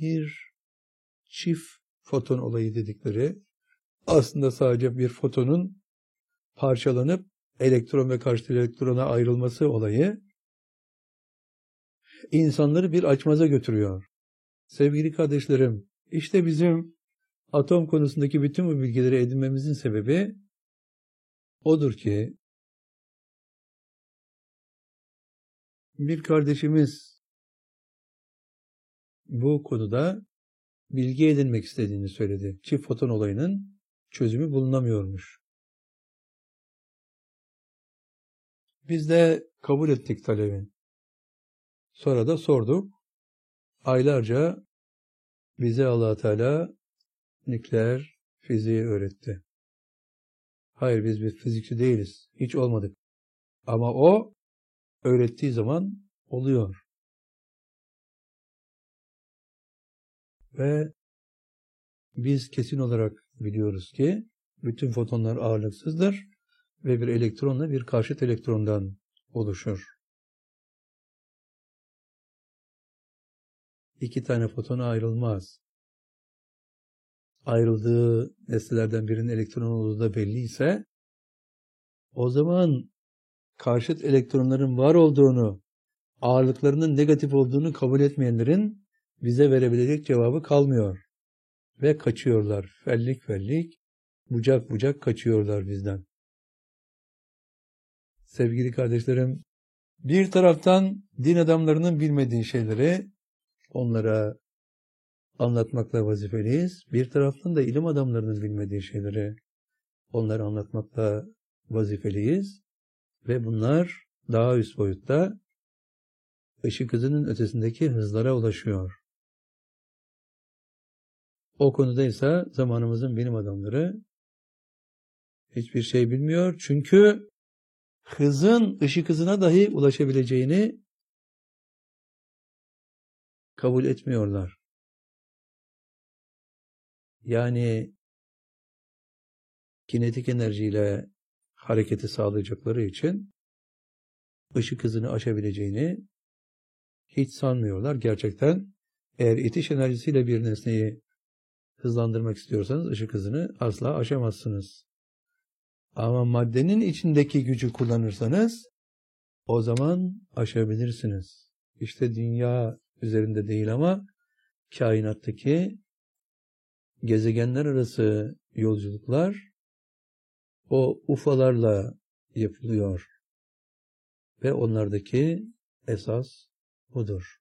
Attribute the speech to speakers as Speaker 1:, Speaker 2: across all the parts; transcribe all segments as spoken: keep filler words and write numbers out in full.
Speaker 1: bir çift foton olayı dedikleri, aslında sadece bir fotonun parçalanıp elektron ve karşıt elektrona ayrılması olayı insanları bir açmaza götürüyor. Sevgili kardeşlerim, işte bizim atom konusundaki bütün bu bilgileri edinmemizin sebebi odur ki bir kardeşimiz bu konuda bilgi edinmek istediğini söyledi. Çift foton olayının çözümü bulunamıyormuş. Biz de kabul ettik talebini. Sonra da sorduk. Aylarca bize Allah Teala nükleer fiziği öğretti. Hayır, biz bir fizikçi değiliz. Hiç olmadık. Ama o öğrettiği zaman oluyor. Ve biz kesin olarak biliyoruz ki bütün fotonlar ağırlıksızdır ve bir elektronla bir karşıt elektrondan oluşur. İki tane fotona ayrılmaz. Ayrıldığı nesnelerden birinin elektron olduğu da belliyse, o zaman karşıt elektronların var olduğunu, ağırlıklarının negatif olduğunu kabul etmeyenlerin bize verebilecek cevabı kalmıyor. Ve kaçıyorlar. Fellik fellik, bucak bucak kaçıyorlar bizden. Sevgili kardeşlerim, bir taraftan din adamlarının bilmediği şeyleri onlara anlatmakla vazifeliyiz. Bir taraftan da ilim adamlarının bilmediği şeyleri onlara anlatmakla vazifeliyiz. Ve bunlar daha üst boyutta ışık hızının ötesindeki hızlara ulaşıyor. O konuda ise zamanımızın bilim adamları hiçbir şey bilmiyor. Çünkü hızın ışık hızına dahi ulaşabileceğini kabul etmiyorlar. Yani kinetik enerjiyle hareketi sağlayacakları için ışık hızını aşabileceğini hiç sanmıyorlar. Gerçekten eğer itiş enerjisiyle bir nesneyi hızlandırmak istiyorsanız ışık hızını asla aşamazsınız. Ama maddenin içindeki gücü kullanırsanız o zaman aşabilirsiniz. İşte dünya üzerinde değil ama kainattaki gezegenler arası yolculuklar o ufalarla yapılıyor. Ve onlardaki esas budur.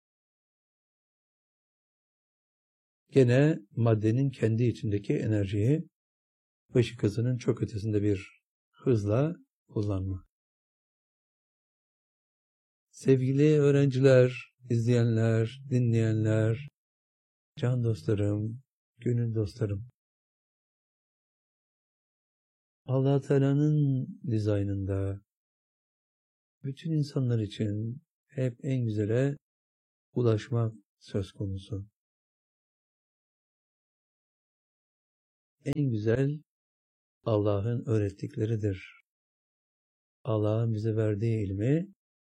Speaker 1: Gene maddenin kendi içindeki enerjiyi ışık hızının çok ötesinde bir hızla kullanma. Sevgili öğrenciler, izleyenler, dinleyenler, can dostlarım, gönül dostlarım. Allah Teala'nın dizaynında bütün insanlar için hep en güzele ulaşmak söz konusu. En güzel Allah'ın öğrettikleridir. Allah'ın bize verdiği ilmi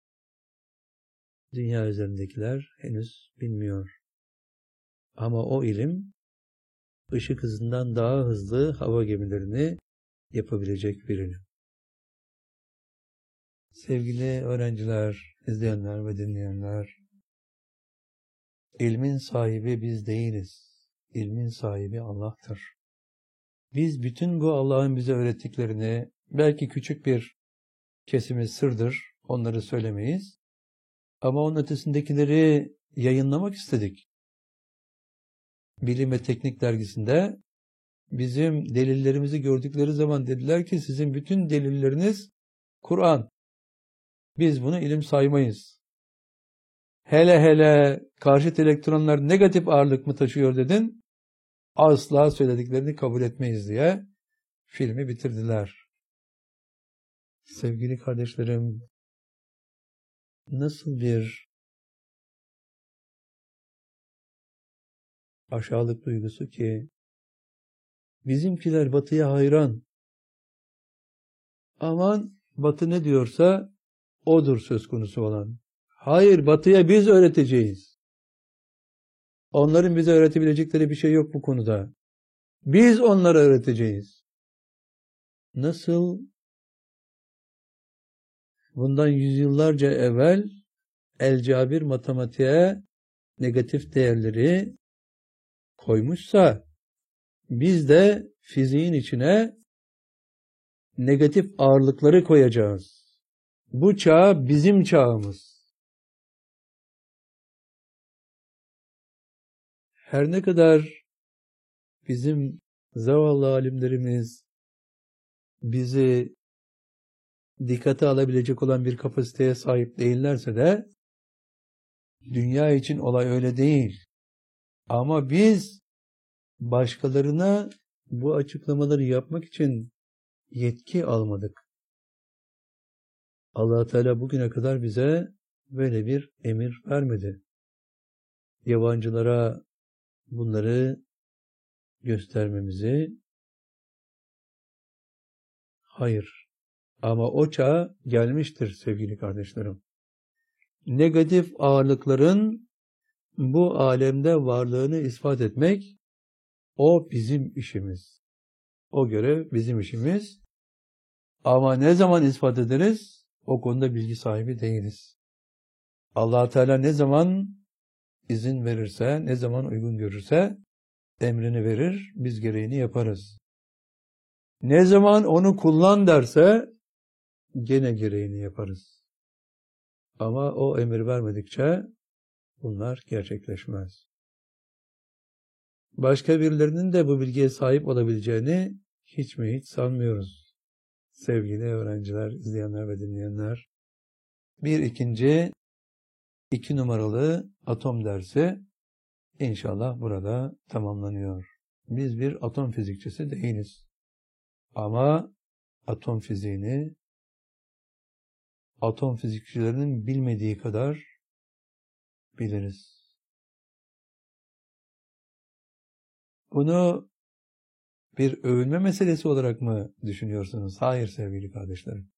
Speaker 1: dünya üzerindekiler henüz bilmiyor. Ama o ilim ışık hızından daha hızlı hava gemilerini yapabilecek bir ilim. Sevgili öğrenciler, izleyenler ve dinleyenler, ilmin sahibi biz değiliz. İlmin sahibi Allah'tır. Biz bütün bu Allah'ın bize öğrettiklerini, belki küçük bir kesimi sırdır, onları söylemeyiz. Ama onun ötesindekileri yayınlamak istedik. Bilim ve Teknik dergisinde bizim delillerimizi gördükleri zaman dediler ki sizin bütün delilleriniz Kur'an. Biz bunu ilim saymayız. Hele hele karşıt elektronlar negatif ağırlık mı taşıyor dedin, asla söylediklerini kabul etmeyiz diye filmi bitirdiler. Sevgili kardeşlerim, nasıl bir aşağılık duygusu ki bizimkiler Batı'ya hayran. Aman Batı ne diyorsa odur söz konusu olan. Hayır, Batı'ya biz öğreteceğiz. Onların bize öğretebilecekleri bir şey yok bu konuda. Biz onlara öğreteceğiz. Nasıl bundan yüzyıllarca evvel El-Cabir matematiğe negatif değerleri koymuşsa, biz de fiziğin içine negatif ağırlıkları koyacağız. Bu çağ bizim çağımız. Her ne kadar bizim zavallı alimlerimiz bizi dikkate alabilecek olan bir kapasiteye sahip değillerse de, dünya için olay öyle değil. Ama biz başkalarına bu açıklamaları yapmak için yetki almadık. Allah Teala bugüne kadar bize böyle bir emir vermedi. Yabancılara bunları göstermemizi, hayır. Ama o çağ gelmiştir sevgili kardeşlerim. Negatif ağırlıkların bu alemde varlığını ispat etmek, o bizim işimiz. O görev bizim işimiz. Ama ne zaman ispat ederiz? O konuda bilgi sahibi değiliz. Allah Teala ne zaman izin verirse, ne zaman uygun görürse emrini verir, biz gereğini yaparız. Ne zaman onu kullan derse gene gereğini yaparız. Ama o emir vermedikçe bunlar gerçekleşmez. Başka birilerinin de bu bilgiye sahip olabileceğini hiç mi hiç sanmıyoruz. Sevgili öğrenciler, izleyenler ve dinleyenler. Bir ikinci, iki numaralı atom dersi İnşallah burada tamamlanıyor. Biz bir atom fizikçisi değiliz. Ama atom fiziğini atom fizikçilerinin bilmediği kadar biliriz. Bunu bir övünme meselesi olarak mı düşünüyorsunuz? Hayır sevgili kardeşlerim.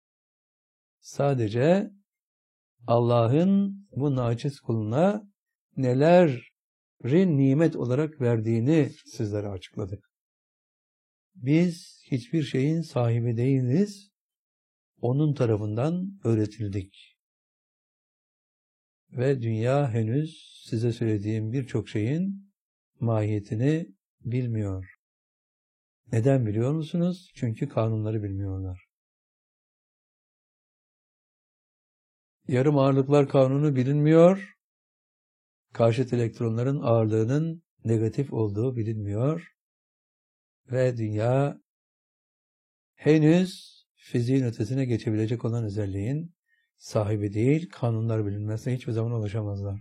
Speaker 1: Sadece Allah'ın bu naçiz kuluna neleri nimet olarak verdiğini sizlere açıkladık. Biz hiçbir şeyin sahibi değiliz. Onun tarafından öğretildik. Ve dünya henüz size söylediğim birçok şeyin mahiyetini bilmiyor. Neden biliyor musunuz? Çünkü kanunları bilmiyorlar. Yarım ağırlıklar kanunu bilinmiyor. Karşıt elektronların ağırlığının negatif olduğu bilinmiyor. Ve dünya henüz fiziğin ötesine geçebilecek olan özelliğin sahibi değil. Kanunlar bilinmezse hiçbir zaman ulaşamazlar.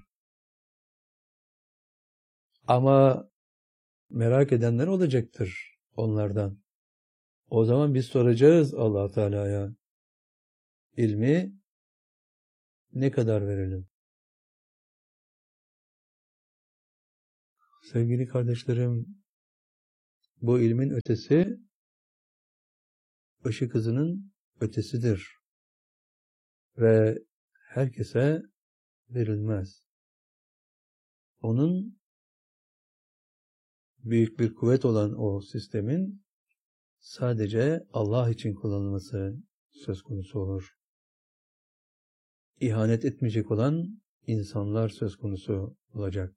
Speaker 1: Ama merak edenler olacaktır onlardan. O zaman biz soracağız Allah Teala'ya. İlmi ne kadar verelim? Sevgili kardeşlerim, bu ilmin ötesi ışık hızının ötesidir. Ve herkese verilmez. Onun büyük bir kuvvet olan o sistemin sadece Allah için kullanılması söz konusu olur. İhanet etmeyecek olan insanlar söz konusu olacak.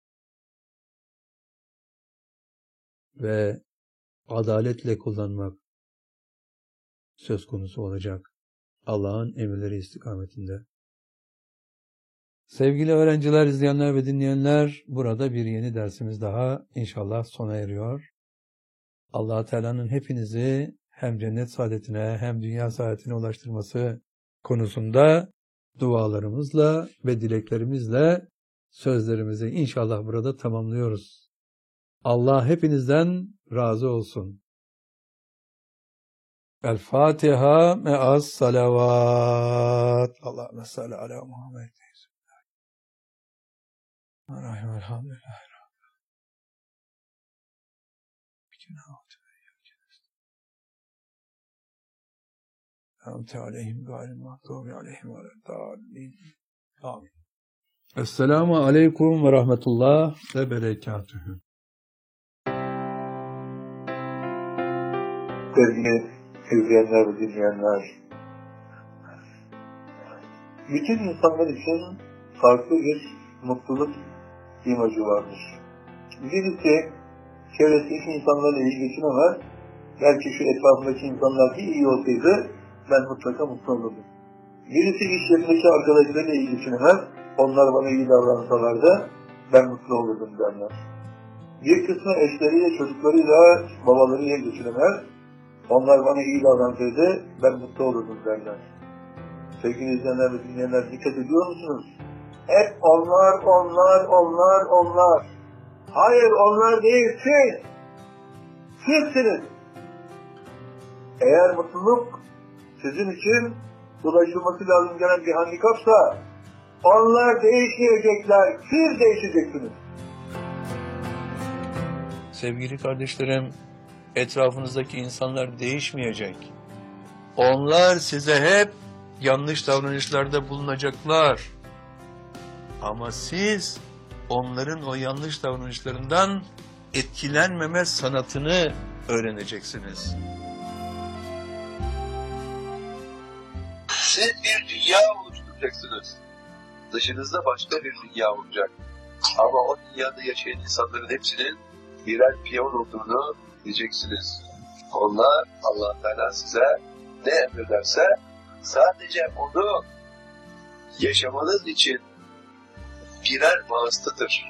Speaker 1: Ve adaletle kullanmak söz konusu olacak. Allah'ın emirleri istikametinde. Sevgili öğrenciler, izleyenler ve dinleyenler, burada bir yeni dersimiz daha inşallah sona eriyor. Allah Teala'nın hepinizi hem cennet saadetine hem dünya saadetine ulaştırması konusunda dualarımızla ve dileklerimizle sözlerimizi inşallah burada tamamlıyoruz. Allah hepinizden razı olsun. El Fatiha me'as salavat. Allahümme salli ala Muhammed. Elhamdülillah. Aleyhim gayril mağdubi aleyhim ve leddallin. Amin. Esselamu aleyküm ve rahmetullah ve berekatühü.
Speaker 2: Sevgili izleyenler ve dinleyenler, bütün insanlar için farklı bir mutluluk imajı vardır. Birisi çevresindeki insanlarla iyi geçinemez, belki şu etrafındaki insanlar bir iyi olsaydı ben mutlaka mutlu olurdum. Birisi iş yerindeki arkadaşlarıyla iyi geçinemez, onlar bana iyi davransalardı ben mutlu olurdum derler. Bir kısmı eşleriyle, çocuklarıyla, babalarıyla geçinemez, onlar bana iyi davransaydı ben mutlu olurdum derler. Sevgili izleyenler ve dinleyenler, dikkat ediyor musunuz? Hep onlar, onlar, onlar, onlar. Hayır, onlar değil, siz. Sizsiniz. Eğer mutluluk sizin için ulaşılması lazım gelen bir handikapsa, onlar değişmeyecekler, siz değişeceksiniz.
Speaker 1: Sevgili kardeşlerim, etrafınızdaki insanlar değişmeyecek. Onlar size hep yanlış davranışlarda bulunacaklar. Ama siz onların o yanlış davranışlarından etkilenmeme sanatını öğreneceksiniz.
Speaker 3: Siz bir dünya oluşturacaksınız. Dışınızda başka bir dünya olacak. Ama o dünyada yaşayan insanların hepsinin birer piyon olduğunu bileceksiniz. Onlar, Allah Teala size ne emrederse sadece onu yaşamanız için birer vasıtadır.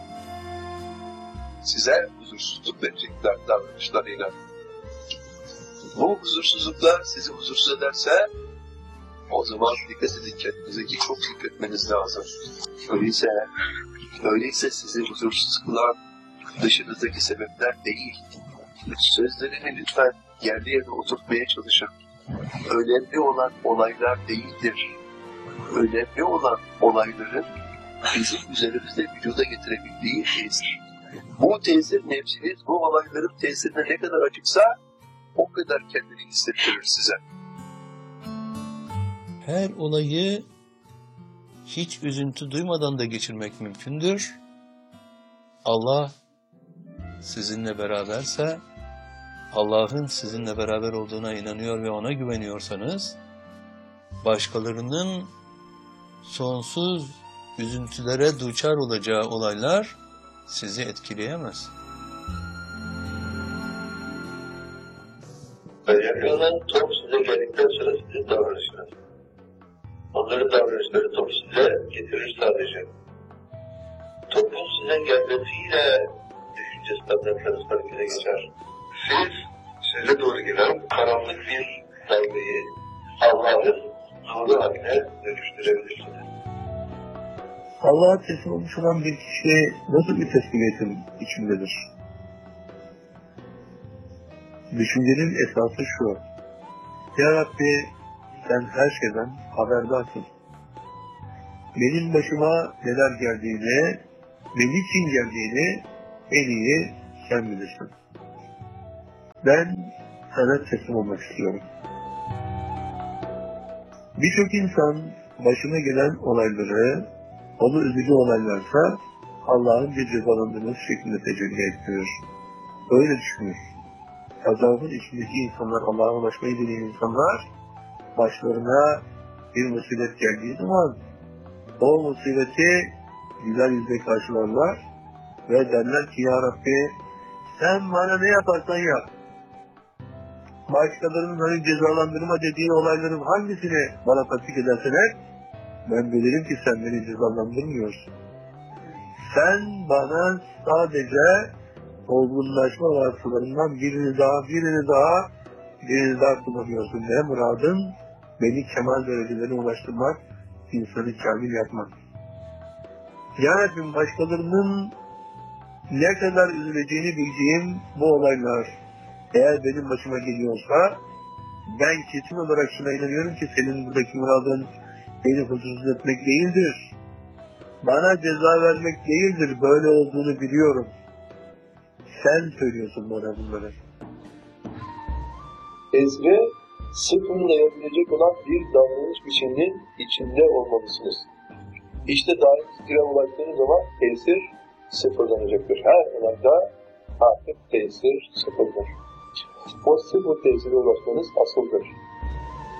Speaker 3: Size huzursuzluk verecekler davranışlarıyla. Bu huzursuzluklar sizi huzursuz ederse o zaman dikkat edin, kendinize ki çok dikkat etmeniz lazım. Öyleyse, öyleyse sizi huzursuz kılan dışınızdaki sebepler değil. Sözlerini lütfen yerli yerine oturtmaya çalışın. Önemli olan olaylar değildir. Önemli olan olayların bizim üzerimizde vücuda getirebildiği tesir. Bu tesir nefsiniz bu olayların tesirine ne kadar açıksa o kadar kendini hissettirir size.
Speaker 1: Her olayı hiç üzüntü duymadan da geçirmek mümkündür. Allah sizinle beraberse, Allah'ın sizinle beraber olduğuna inanıyor ve ona güveniyorsanız, başkalarının sonsuz üzüntülere duçar olacağı olaylar sizi etkileyemez.
Speaker 3: Önemli olan top size geldikten sonra sizin davranışınız. Onların davranışları top size getirir sadece. Topun size gelmesiyle düşünce standartlarınız harekete geçer. Siz, size doğru gelen karanlık bir dalgayı Allah'ın nuru haline dönüştürebilirsiniz.
Speaker 2: Allah'a teslim olmuş olan bir kişi nasıl bir teslimiyetin içindedir? Düşüncenin esası şu: Ya Rabbi, sen her şeyden haberdarsın. Benim başıma neler geldiğini, benim için geldiğini en iyi sen bilirsin. Ben sana teslim olmak istiyorum. Birçok insan başına gelen olayları, onu üzücü olaylarsa Allah'ın bir cezalandırması şeklinde tecelli ettiriyor. Öyle düşünür. Azabın içindeki insanlar, Allah'a ulaşmayı dileyen insanlar, başlarına bir musibet geldiği zaman o musibeti güzel yüzle karşılarlar ve derler ki Ya Rabbi, sen bana ne yaparsan yap. Başkalarının hani cezalandırma dediği olayların hangisini bana tatbik edersen et, ben bilirim ki sen beni cezalandırmıyorsun. Sen bana sadece olgunlaşma vasıtalarından birini daha, birini daha, birini daha kullanıyorsun. Ne muradın? Beni kemal derecelerine ulaştırmak, insanı kamil yapmak. Ya Rabbim, başkalarının ne kadar üzüleceğini bildiğim bu olaylar eğer benim başıma geliyorsa, ben kesin olarak şuna inanıyorum ki senin buradaki muradın beni huzursuz etmek değildir. Bana ceza vermek değildir, böyle olduğunu biliyorum. Sen söylüyorsun bana bunları.
Speaker 3: Ezre, sıfırlayabilecek olan bir davranış biçiminin içinde olmalısınız. İşte daim zikre ulaştığınız zaman tesir sıfırlanacaktır. Her olayda artık tesir sıfırdır. O sıfır tesire ulaşmanız asıldır.